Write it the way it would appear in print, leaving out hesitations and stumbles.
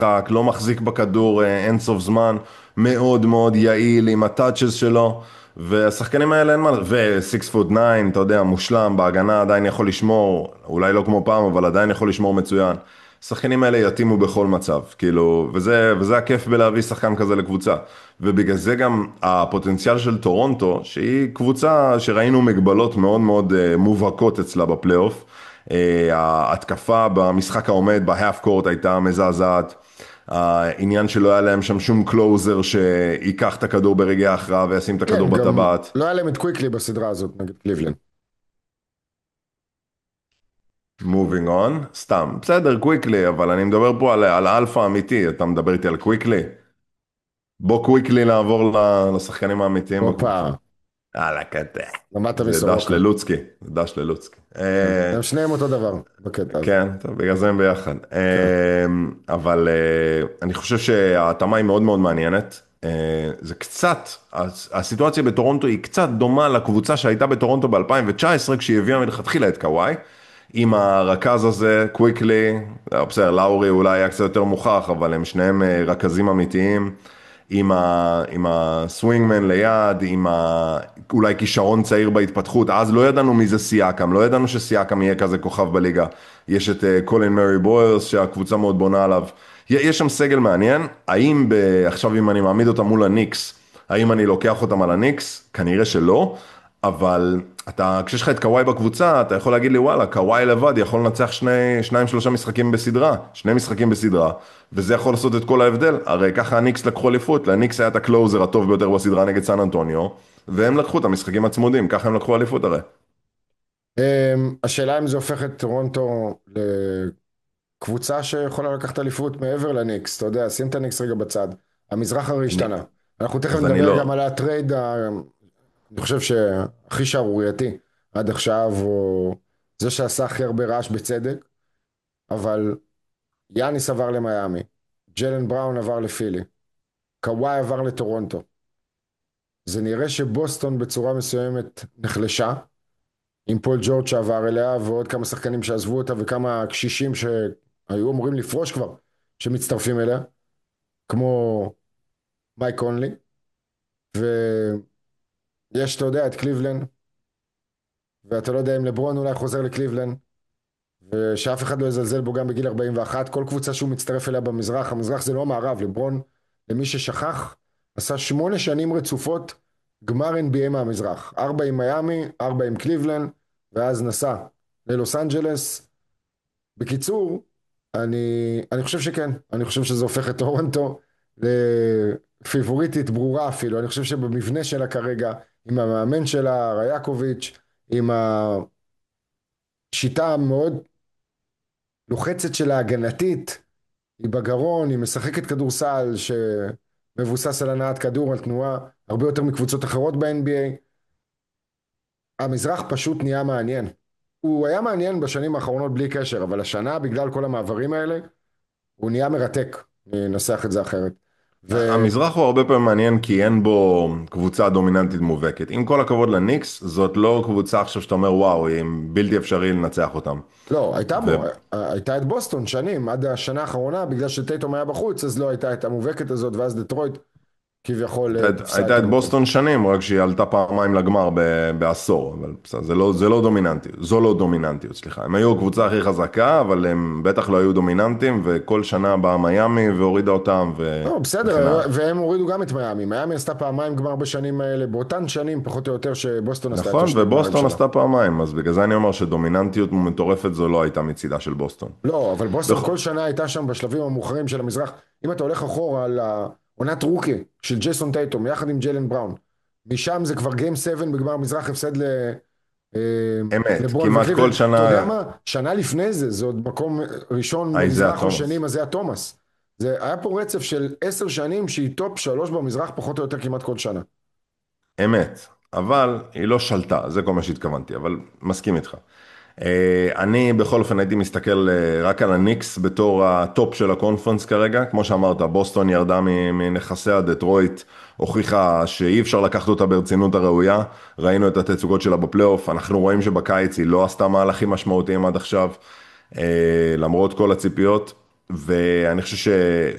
משחק, לא מחזיק בכדור אין סוף זמן, מאוד מאוד יעיל עם הטאצ'ס שלו, והשחקנים האלה אין מה, ו-6 foot 9, אתה יודע, מושלם, בהגנה עדיין יכול לשמור, אולי לא כמו פעם, אבל עדיין יכול לשמור מצוין. השחקנים האלה יתאימו בכל מצב, כאילו, וזה הכיף בלהביא שחקן כזה לקבוצה. ובגלל זה גם הפוטנציאל של טורונטו, שהיא קבוצה שראינו מגבלות מאוד מאוד מובהקות אצלה בפלייאוף, ההתקפה במשחק העומד בהאף קורט הייתה מזעזעת, העניין שלא היה להם שם שום קלוזר שיקח את הכדור ברגעי ההכרעה וישים את הכדור כן, גם בטבעת. לא היה להם את קוויקלי בסדרה הזאת נגד קליבלנד. Moving on, סתם, בסדר, קוויקלי, אבל אני מדבר פה על אלפא אמיתי, אתה מדבר איתי על קוויקלי? בוא קוויקלי נעבור לשחקנים האמיתיים הופה, בקבוצה. יאללה, קטע. למדת זה דש מסורוקה. ללוצקי, זה דש ללוצקי. כן, הם שניהם אותו דבר בקטע הזה. כן, טוב, בגלל זה הם ביחד. כן. אבל אני חושב שההתאמה היא מאוד מאוד מעניינת. זה קצת, הסיטואציה בטורונטו היא קצת דומה לקבוצה שהייתה בטורונטו ב-2019, כשהיא הביאה מלכתחילה את קוואי, עם הרכז הזה, קוויקלי, בסדר, לאורי אולי היה קצת יותר מוכח, אבל הם שניהם רכזים אמיתיים. עם הסווינגמן ליד, אולי כישרון צעיר בהתפתחות, אז לא ידענו מי זה סייקם, לא ידענו שסייקם יהיה כזה כוכב בליגה. יש את קולין מרי בוילס שהקבוצה מאוד בונה עליו. יש שם סגל מעניין, עכשיו אם אני מעמיד אותם מול הניקס, האם אני לוקח אותם על הניקס? כנראה שלא, אבל כשיש לך את קוואי בקבוצה, אתה יכול להגיד לי וואלה, קוואי לבד יכול לנצח שניים שלושה משחקים בסדרה, שני משחקים בסדרה, וזה יכול לעשות את כל ההבדל. הרי ככה הניקס לקחו אליפות, לניקס היה את הקלוזר הטוב ביותר בסדרה נגד סן אנטוניו, והם לקחו את המשחקים הצמודים, ככה הם לקחו אליפות הרי. השאלה אם זה הופך את טורונטו לקבוצה שיכולה לקחת אליפות מעבר לניקס, אתה יודע, שים את הניקס רגע בצד. המזרח הרי אני, השתנה. אנחנו תכף אז אני נדבר גם לא, על הטרייד, אני חושב שהכי שערורייתי עד עכשיו, או זה שעשה הכי הרבה רעש בצדק, אבל יאניס עבר למיאמי, ג'לן בראון עבר לפילי, קוואי עבר לטורונטו. זה נראה שבוסטון בצורה מסוימת נחלשה, עם פול ג'ורג' שעבר אליה, ועוד כמה שחקנים שעזבו אותה, וכמה קשישים שהיו אמורים לפרוש כבר, שמצטרפים אליה, כמו מייק קונלי, ויש, אתה יודע, את קליבלנד, ואתה לא יודע אם לברון אולי חוזר לקליבלנד, ושאף אחד לא יזלזל בו גם בגיל 41, כל קבוצה שהוא מצטרף אליה במזרח, המזרח זה לא מערב, לברון, למי ששכח, עשה 8 שנים רצופות גמר NBA מהמזרח, 4 עם מיאמי, 4 עם קליבלנד, ואז נסע ללוס אנג'לס. בקיצור, אני חושב שכן, אני חושב שזה הופך את טורונטו לפיבוריטית ברורה אפילו, אני חושב שבמבנה שלה כרגע, עם המאמן שלה, רייקוביץ', עם השיטה המאוד לוחצת שלה הגנתית, היא בגרון, היא משחקת כדורסל שמבוסס על הנעת כדור, על תנועה, הרבה יותר מקבוצות אחרות ב-NBA. המזרח פשוט נהיה מעניין. הוא היה מעניין בשנים האחרונות בלי קשר, אבל השנה, בגלל כל המעברים האלה, הוא נהיה מרתק. אני אנסח את זה אחרת. המזרח הוא הרבה פעמים מעניין כי אין בו קבוצה דומיננטית מובהקת. עם כל הכבוד לניקס, זאת לא קבוצה עכשיו שאתה אומר וואו, היא בלתי אפשרי לנצח אותם. ולא, הייתה את בוסטון שנים, עד השנה האחרונה, בגלל שטייטום היה בחוץ, אז לא הייתה את המובהקת הזאת, ואז דטרויט כביכול תפסה הייתה את את המקום. בוסטון שנים, רק שהיא עלתה פעמיים לגמר בעשור, אבל בסדר, זה לא דומיננטיות, זו לא דומיננטיות, סליחה. הם היו הקבוצה הכי חזקה, אבל הם בטח לא היו דומיננטים, וכל שנה באה מיאמי והורידה אותם, לא, וכן בסדר, הלאה. והם הורידו גם את מיאמי. מיאמי עשתה פעמיים גמר בשנים האלה, באותן שנים פחות או יותר שבוסטון עשתה את נכון, השני גמרים ובוסטון שלה. עשתה פעמיים, אז בגלל זה אני אומר שדומיננטיות מטורפת זו לא הייתה מצידה של בוסטון. לא, אבל בוסטון בכל- כל שנה הייתה שם בשלבים המאוחרים של המזרח. אם אתה הולך אחורה על עונת רוקי של ג'ייסון טייטום, יחד עם ג'יילן בראון, משם זה כבר גיים 7 בגמר המזרח, הפסד אה, אמת, לברון כמעט כל וקליבלנד. אתה יודע שנה מה? שנה לפני זה, זה עוד מקום ראשון איזאה במזרח או שני, תומאס. מה זה היה תומאס. זה היה פה רצף של 10 שנים שהיא טופ 3 במזרח פחות או יותר כמעט כל שנה. אמת, אבל היא לא שלטה, זה כל מה שהתכוונתי, אבל מסכים איתך. אני בכל אופן הייתי מסתכל רק על הניקס בתור הטופ של הקונפרנס כרגע, כמו שאמרת, בוסטון ירדה מנכסיה, דטרויט הוכיחה שאי אפשר לקחת אותה ברצינות הראויה, ראינו את התצוגות שלה בפלייאוף, אנחנו רואים שבקיץ היא לא עשתה מהלכים משמעותיים עד עכשיו, למרות כל הציפיות, ואני חושב